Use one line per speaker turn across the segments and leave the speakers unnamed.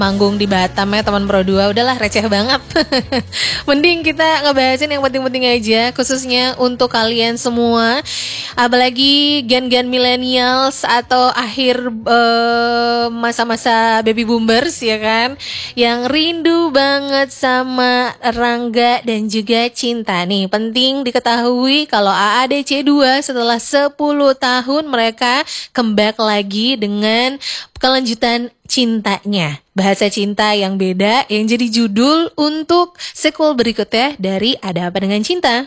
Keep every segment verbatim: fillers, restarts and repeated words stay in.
manggung di Batam ya teman Pro dua. Udahlah receh banget. Mending kita ngebahasin yang penting-penting aja, khususnya untuk kalian semua, apalagi gen-gen millennials atau akhir uh, masa-masa baby boomers ya kan, yang rindu banget sama Rangga dan juga Cinta nih. Penting diketahui kalau A A D C dua setelah sepuluh tahun mereka comeback lagi dengan kelanjutan Cintanya, bahasa cinta yang beda yang jadi judul untuk sequel berikutnya dari Ada Apa Dengan Cinta.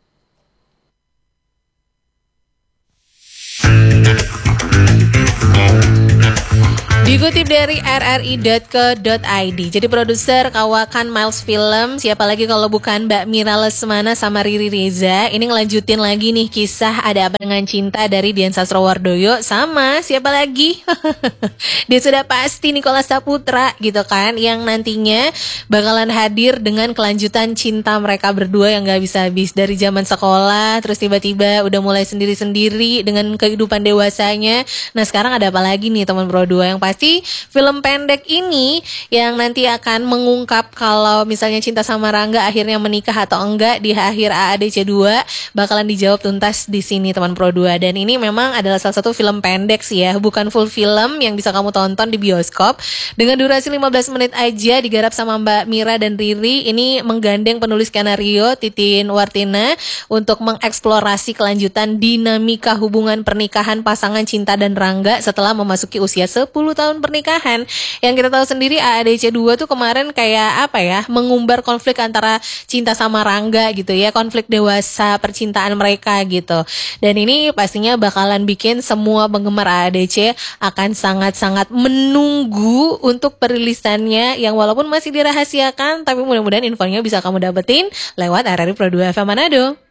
Dikutip dari r r i dot co dot i d. Jadi produser kawakan Miles Film, siapa lagi kalau bukan Mbak Mira Lesmana sama Riri Reza. Ini ngelanjutin lagi nih kisah Ada Apa Dengan Cinta dari Dian Sastrowardoyo sama siapa lagi? Dia sudah pasti Nicholas Saputra gitu kan, yang nantinya bakalan hadir dengan kelanjutan cinta mereka berdua yang gak bisa habis dari zaman sekolah, terus tiba-tiba udah mulai sendiri-sendiri dengan kehidupan dewasanya. Nah sekarang ada apa lagi nih teman Pro dua, yang pasti film pendek ini yang nanti akan mengungkap kalau misalnya Cinta sama Rangga akhirnya menikah atau enggak di akhir A A D C dua bakalan dijawab tuntas di sini teman Pro dua. Dan ini memang adalah salah satu film pendek sih ya, bukan full film yang bisa kamu tonton di bioskop. Dengan durasi lima belas menit aja, digarap sama Mbak Mira dan Riri. Ini menggandeng penulis skenario Titin Wartina untuk mengeksplorasi kelanjutan dinamika hubungan pernikahan pasangan Cinta dan Rangga setelah memasuki usia sepuluh tahun pernikahan. Yang kita tahu sendiri A A D C dua tuh kemarin kayak apa ya, mengumbar konflik antara Cinta sama Rangga gitu ya, konflik dewasa percintaan mereka gitu. Dan ini pastinya bakalan bikin semua penggemar A A D C akan sangat-sangat menunggu untuk perilisannya, yang walaupun masih dirahasiakan tapi mudah-mudahan infonya bisa kamu dapetin lewat R R I Pro dua F M Manado.